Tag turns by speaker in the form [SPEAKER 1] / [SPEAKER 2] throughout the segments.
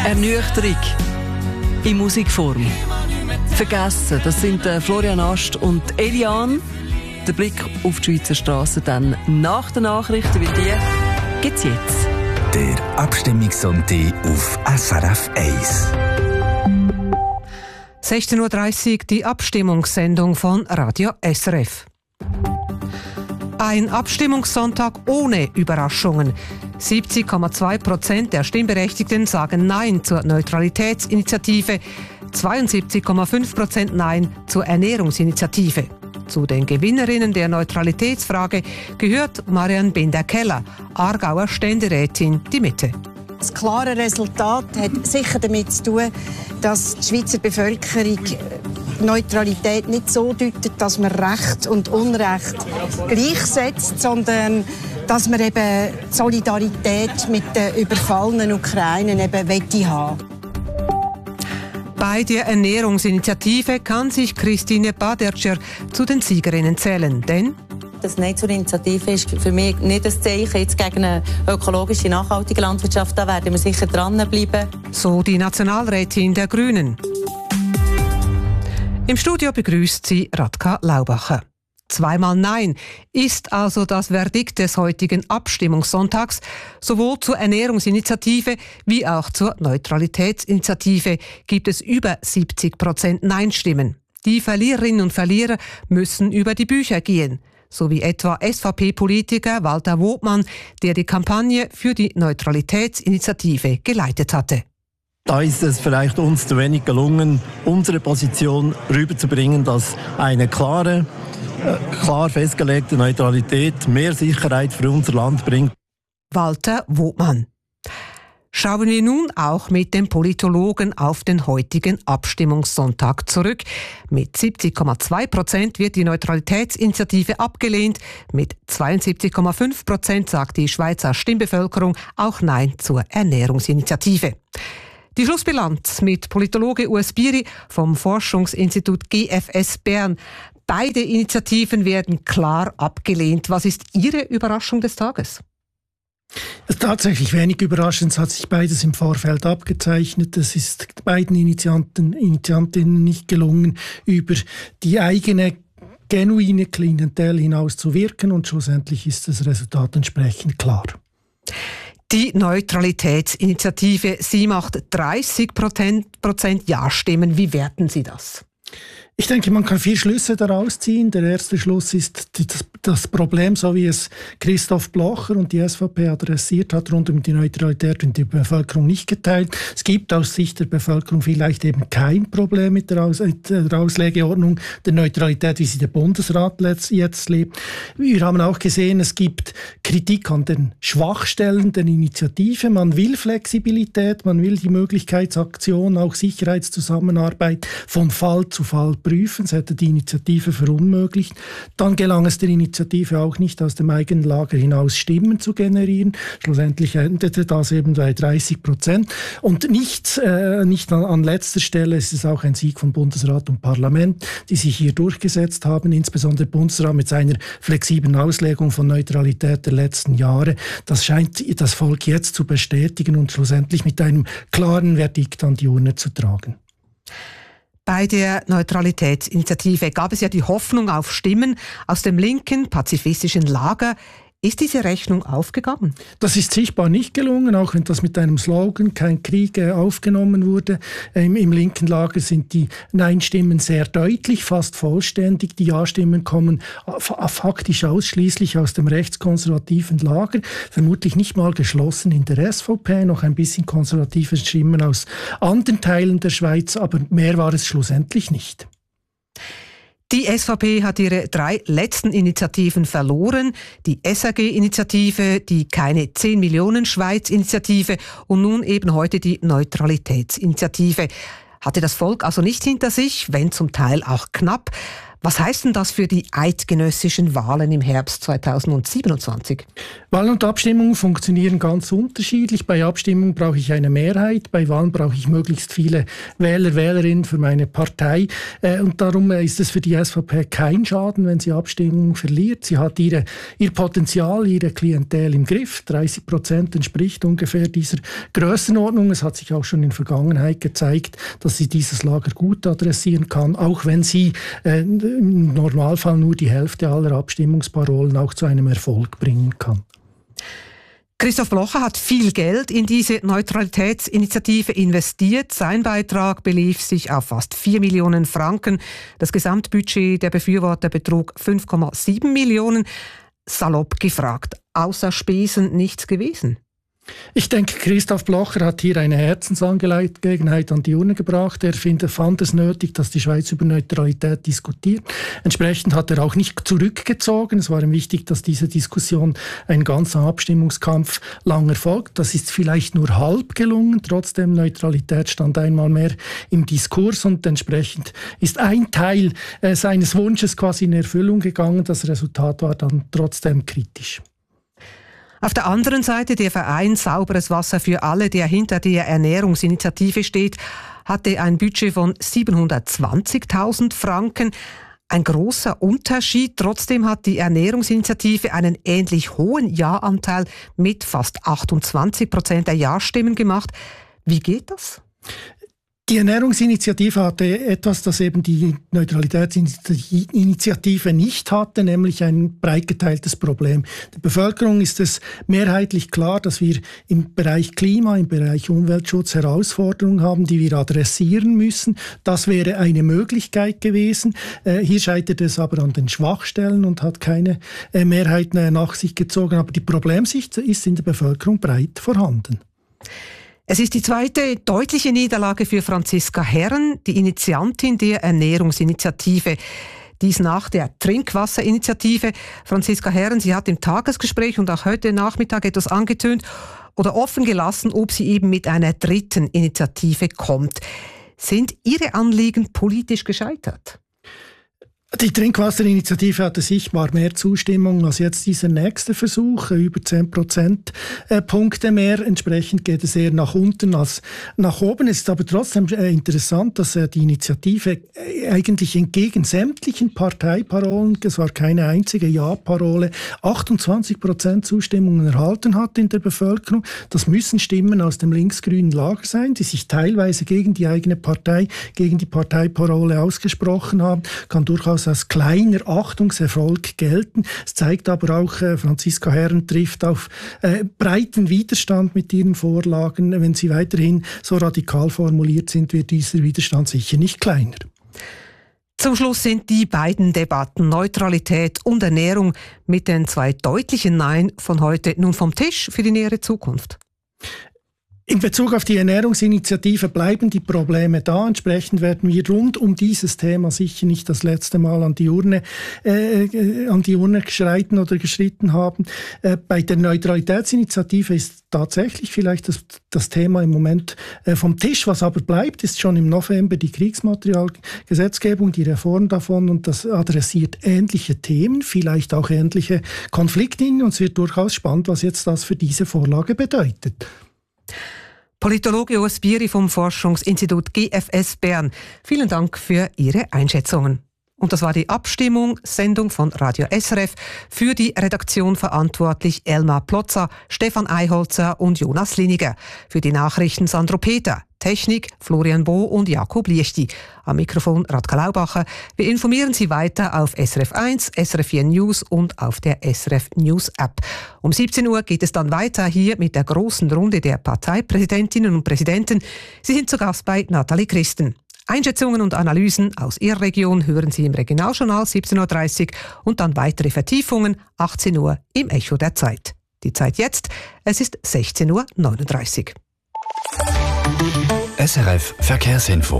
[SPEAKER 1] Ernüchterung in Musikform. Vergessen, das sind Florian Ast und Eliane. Der Blick auf die Schweizer Strassen dann nach den Nachrichten, weil die gibt's jetzt.
[SPEAKER 2] Der Abstimmungssonntag auf SRF 1.
[SPEAKER 3] 16:30 Uhr die Abstimmungssendung von Radio SRF. Ein Abstimmungssonntag ohne Überraschungen. 70,2% der Stimmberechtigten sagen Nein zur Neutralitätsinitiative, 72,5% Nein zur Ernährungsinitiative. Zu den Gewinnerinnen der Neutralitätsfrage gehört Marianne Binder-Keller, Aargauer Ständerätin Die Mitte.
[SPEAKER 4] Das klare Resultat hat sicher damit zu tun, dass die Schweizer Bevölkerung Neutralität nicht so deutet, dass man Recht und Unrecht gleichsetzt, sondern dass man eben Solidarität mit den überfallenen Ukrainern eben haben will.
[SPEAKER 3] Bei der Ernährungsinitiative kann sich Christine Badertscher zu den Siegerinnen zählen, denn
[SPEAKER 5] das Nein zur Initiative ist für mich nicht ein Zeichen jetzt gegen eine ökologische, nachhaltige Landwirtschaft. Da werden wir sicher dranbleiben.
[SPEAKER 3] So die Nationalrätin der Grünen. Im Studio begrüßt sie Radka Laubacher. Zweimal Nein ist also das Verdikt des heutigen Abstimmungssonntags. Sowohl zur Ernährungsinitiative wie auch zur Neutralitätsinitiative gibt es über 70% Nein-Stimmen. Die Verliererinnen und Verlierer müssen über die Bücher gehen. So wie etwa SVP-Politiker Walter Wotmann, der die Kampagne für die Neutralitätsinitiative geleitet hatte.
[SPEAKER 6] Da ist es vielleicht uns zu wenig gelungen, unsere Position rüberzubringen, dass eine klar festgelegte Neutralität mehr Sicherheit für unser Land bringt.
[SPEAKER 3] Walter Wotmann. Schauen wir nun auch mit dem Politologen auf den heutigen Abstimmungssonntag zurück. Mit 70,2% wird die Neutralitätsinitiative abgelehnt. Mit 72,5% sagt die Schweizer Stimmbevölkerung auch Nein zur Ernährungsinitiative. Die Schlussbilanz mit Politologe Urs Bieri vom Forschungsinstitut GFS Bern. Beide Initiativen werden klar abgelehnt. Was ist Ihre Überraschung des Tages?
[SPEAKER 7] Es ist tatsächlich wenig überraschend, es hat sich beides im Vorfeld abgezeichnet. Es ist beiden Initiantinnen nicht gelungen, über die eigene genuine Klientel hinaus zu wirken, und schlussendlich ist das Resultat entsprechend klar.
[SPEAKER 3] Die Neutralitätsinitiative, sie macht 30% Ja-Stimmen. Wie werten Sie das?
[SPEAKER 7] Ich denke, man kann 4 Schlüsse daraus ziehen. Der erste Schluss ist das Problem, so wie es Christoph Blocher und die SVP adressiert hat, rund um die Neutralität und die Bevölkerung nicht geteilt. Es gibt aus Sicht der Bevölkerung vielleicht eben kein Problem mit der Auslegeordnung der Neutralität, wie sie der Bundesrat jetzt lebt. Wir haben auch gesehen, es gibt Kritik an den Schwachstellen der Initiative. Man will Flexibilität, man will die Möglichkeitsaktion, auch Sicherheitszusammenarbeit von Fall zu Fall prüfen. Es hätte die Initiative verunmöglicht. Dann gelang es der Initiative auch nicht, aus dem eigenen Lager hinaus Stimmen zu generieren. Schlussendlich endete das eben bei 30%. Und nicht an letzter Stelle ist es auch ein Sieg von Bundesrat und Parlament, die sich hier durchgesetzt haben, insbesondere der Bundesrat mit seiner flexiblen Auslegung von Neutralität der letzten Jahre. Das scheint das Volk jetzt zu bestätigen und schlussendlich mit einem klaren Verdikt an die Urne zu tragen.
[SPEAKER 3] Bei der Neutralitätsinitiative gab es ja die Hoffnung auf Stimmen aus dem linken, pazifistischen Lager. Ist diese Rechnung aufgegangen?
[SPEAKER 7] Das ist sichtbar nicht gelungen, auch wenn das mit einem Slogan «Kein Krieg» aufgenommen wurde. Im linken Lager sind die Nein-Stimmen sehr deutlich, fast vollständig. Die Ja-Stimmen kommen faktisch ausschließlich aus dem rechtskonservativen Lager, vermutlich nicht mal geschlossen in der SVP, noch ein bisschen konservative Stimmen aus anderen Teilen der Schweiz, aber mehr war es schlussendlich nicht.
[SPEAKER 3] Die SVP hat ihre 3 letzten Initiativen verloren. Die SAG-Initiative, die Keine 10 Millionen Schweiz-Initiative und nun eben heute die Neutralitätsinitiative. Hatte das Volk also nicht hinter sich, wenn zum Teil auch knapp. Was heißt denn das für die eidgenössischen Wahlen im Herbst 2027?
[SPEAKER 7] Wahlen und Abstimmungen funktionieren ganz unterschiedlich. Bei Abstimmungen brauche ich eine Mehrheit, bei Wahlen brauche ich möglichst viele Wähler, Wählerinnen für meine Partei. Und darum ist es für die SVP kein Schaden, wenn sie Abstimmungen verliert. Sie hat ihr Potenzial, ihre Klientel im Griff. 30% entspricht ungefähr dieser Grössenordnung. Es hat sich auch schon in der Vergangenheit gezeigt, dass sie dieses Lager gut adressieren kann, auch wenn sie im Normalfall nur die Hälfte aller Abstimmungsparolen auch zu einem Erfolg bringen kann.
[SPEAKER 3] Christoph Blocher hat viel Geld in diese Neutralitätsinitiative investiert. Sein Beitrag belief sich auf fast 4 Millionen Franken. Das Gesamtbudget der Befürworter betrug 5,7 Millionen. Salopp gefragt, außer Spesen nichts gewesen?
[SPEAKER 7] Ich denke, Christoph Blocher hat hier eine Herzensangelegenheit an die Urne gebracht. Er fand es nötig, dass die Schweiz über Neutralität diskutiert. Entsprechend hat er auch nicht zurückgezogen. Es war ihm wichtig, dass diese Diskussion einen ganzen Abstimmungskampf lang erfolgt. Das ist vielleicht nur halb gelungen. Trotzdem, Neutralität stand einmal mehr im Diskurs und entsprechend ist ein Teil seines Wunsches quasi in Erfüllung gegangen. Das Resultat war dann trotzdem kritisch.
[SPEAKER 3] Auf der anderen Seite der Verein Sauberes Wasser für alle, der hinter der Ernährungsinitiative steht, hatte ein Budget von 720.000 Franken. Ein großer Unterschied. Trotzdem hat die Ernährungsinitiative einen ähnlich hohen Ja-Anteil mit fast 28% der Ja-Stimmen gemacht. Wie geht das?
[SPEAKER 7] Die Ernährungsinitiative hatte etwas, das eben die Neutralitätsinitiative nicht hatte, nämlich ein breit geteiltes Problem. Der Bevölkerung ist es mehrheitlich klar, dass wir im Bereich Klima, im Bereich Umweltschutz Herausforderungen haben, die wir adressieren müssen. Das wäre eine Möglichkeit gewesen. Hier scheitert es aber an den Schwachstellen und hat keine Mehrheit nach sich gezogen. Aber die Problemsicht ist in der Bevölkerung breit vorhanden.
[SPEAKER 3] Es ist die zweite deutliche Niederlage für Franziska Herren, die Initiantin der Ernährungsinitiative. Dies nach der Trinkwasserinitiative. Franziska Herren, sie hat im Tagesgespräch und auch heute Nachmittag etwas angetönt oder offen gelassen, ob sie eben mit einer dritten Initiative kommt. Sind Ihre Anliegen politisch gescheitert?
[SPEAKER 7] Die Trinkwasserinitiative hatte sichtbar mehr Zustimmung als jetzt dieser nächste Versuch, über 10 Prozentpunkte mehr. Entsprechend geht es eher nach unten als nach oben. Es ist aber trotzdem interessant, dass die Initiative eigentlich entgegen sämtlichen Parteiparolen, es war keine einzige Ja-Parole, 28% Zustimmung erhalten hat in der Bevölkerung. Das müssen Stimmen aus dem linksgrünen Lager sein, die sich teilweise gegen die eigene Partei, gegen die Parteiparole ausgesprochen haben. Kann durchaus als kleiner Achtungserfolg gelten. Es zeigt aber auch, Franziska Herren trifft auf breiten Widerstand mit ihren Vorlagen. Wenn sie weiterhin so radikal formuliert sind, wird dieser Widerstand sicher nicht kleiner.
[SPEAKER 3] Zum Schluss sind die beiden Debatten Neutralität und Ernährung mit den zwei deutlichen Nein von heute nun vom Tisch für die nähere Zukunft.
[SPEAKER 7] In Bezug auf die Ernährungsinitiative bleiben die Probleme da. Entsprechend werden wir rund um dieses Thema sicher nicht das letzte Mal an die Urne geschreiten oder geschritten haben. Bei der Neutralitätsinitiative ist tatsächlich vielleicht das Thema im Moment vom Tisch. Was aber bleibt, ist schon im November die Kriegsmaterialgesetzgebung, die Reform davon, und das adressiert ähnliche Themen, vielleicht auch ähnliche Konfliktlinien, und es wird durchaus spannend, was jetzt das für diese Vorlage bedeutet.
[SPEAKER 3] Politologe Urs Bieri vom Forschungsinstitut GFS Bern. Vielen Dank für Ihre Einschätzungen. Und das war die Abstimmungssendung von Radio SRF. Für die Redaktion verantwortlich Elmar Plotzer, Stefan Eiholzer und Jonas Liniger. Für die Nachrichten Sandro Peter. Technik Florian Bo und Jakob Liechti. Am Mikrofon Radka Laubacher. Wir informieren Sie weiter auf SRF 1, SRF 4 News und auf der SRF News App. Um 17 Uhr geht es dann weiter hier mit der großen Runde der Parteipräsidentinnen und Präsidenten. Sie sind zu Gast bei Nathalie Christen. Einschätzungen und Analysen aus Ihrer Region hören Sie im Regionaljournal 17.30 Uhr und dann weitere Vertiefungen 18 Uhr im Echo der Zeit. Die Zeit jetzt, es ist 16.39 Uhr.
[SPEAKER 2] SRF Verkehrsinfo.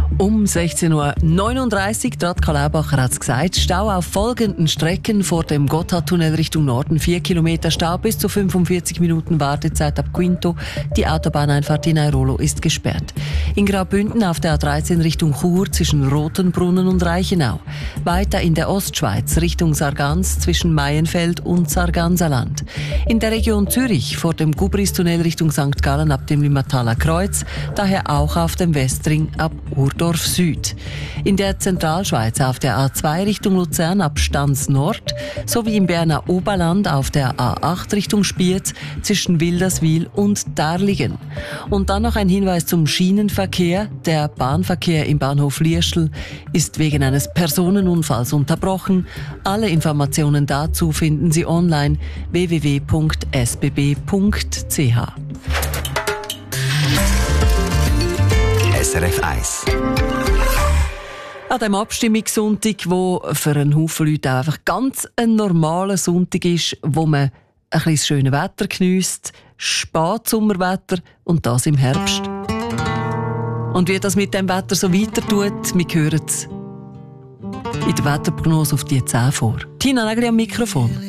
[SPEAKER 1] Um 16.39 Uhr, Radka Laubacher hat es gesagt, Stau auf folgenden Strecken vor dem Gotthardtunnel Richtung Norden. 4 Kilometer Stau, bis zu 45 Minuten Wartezeit ab Quinto. Die Autobahneinfahrt in Airolo ist gesperrt. In Graubünden auf der A13 Richtung Chur zwischen Rotenbrunnen und Reichenau. Weiter in der Ostschweiz Richtung Sargans zwischen Maienfeld und Sarganserland. In der Region Zürich vor dem Gubristunnel Richtung St. Gallen ab dem Limataler Kreuz. Daher auch auf dem Westring ab Urdorf Süd. In der Zentralschweiz auf der A2 Richtung Luzern ab Stans Nord sowie im Berner Oberland auf der A8 Richtung Spiez zwischen Wilderswil und Darlingen. Und dann noch ein Hinweis zum Schienenverkehr. Der Bahnverkehr im Bahnhof Liestel ist wegen eines Personenunfalls unterbrochen. Alle Informationen dazu finden Sie online www.sbb.ch.
[SPEAKER 2] SRF 1.
[SPEAKER 1] An dem Abstimmungssonntag, wo für einen Haufen Leute auch einfach ganz ein normaler Sonntag ist, wo man ein bisschen das schöne Wetter geniesst, Spätsommerwetter und das im Herbst. Und wie das mit dem Wetter so weiter tut, wir hören es in der Wetterprognose auf die 10 vor. Tina Nägeli am Mikrofon.